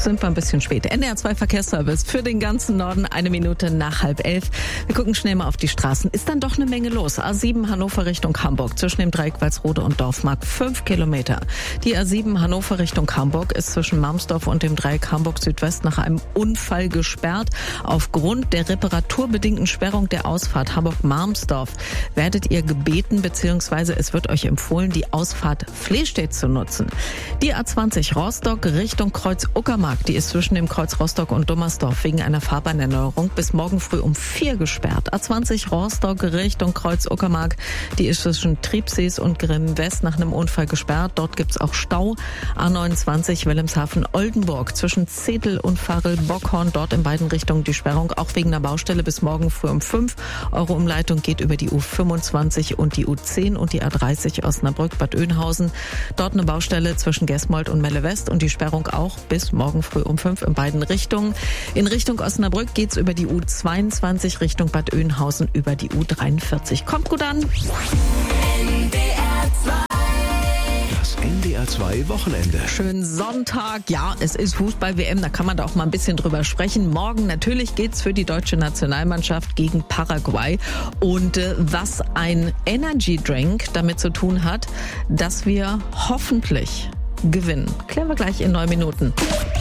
sind wir ein bisschen spät. NDR 2 Verkehrsservice für den ganzen Norden, 1 Minute nach 10:30. Wir gucken schnell mal auf die Straßen. Ist dann doch eine Menge los. A7 Hannover Richtung Hamburg, zwischen dem Dreieck Walsrode und Dorfmark 5 Kilometer. Die A7 Hannover Richtung Hamburg ist zwischen Marmsdorf und dem Dreieck Hamburg Südwest nach einem Unfall gesperrt. Aufgrund der reparaturbedingten Sperrung der Ausfahrt Hamburg-Marmsdorf werdet ihr gebeten, beziehungsweise es wird euch empfohlen, die Ausfahrt Flehstedt zu nutzen. Die A20 Rostock Richtung Kreuz Uckermark, die ist zwischen dem Kreuz Rostock und Dummersdorf wegen einer Fahrbahnerneuerung bis morgen früh um 4 gesperrt. A20 Rostock Richtung Kreuz Uckermark, die ist zwischen Triebsees und Grimm West nach einem Unfall gesperrt. Dort gibt's auch Stau. A29 Wilhelmshaven-Oldenburg zwischen Zetel und Farel-Bockhorn, dort in beiden Richtungen die Sperrung, auch wegen einer Baustelle bis morgen früh um 5. Eure Umleitung geht über die U25 und die U10 und die A30 Osnabrück-Bad Oeynhausen. Dort eine Baustelle zwischen Gesmold und Melle West und die Sperrung auch bis morgen früh um 5 in beiden Richtungen. In Richtung Osnabrück geht's über die U22 Richtung Bad Oeynhausen über die U43. Kommt gut an. Das NDR 2 Wochenende. Schönen Sonntag. Ja, es ist Fußball-WM, da kann man da auch mal ein bisschen drüber sprechen. Morgen natürlich geht's für die deutsche Nationalmannschaft gegen Paraguay. Und was ein Energy Drink damit zu tun hat, dass wir hoffentlich gewinnen. Klären wir gleich in 9 Minuten.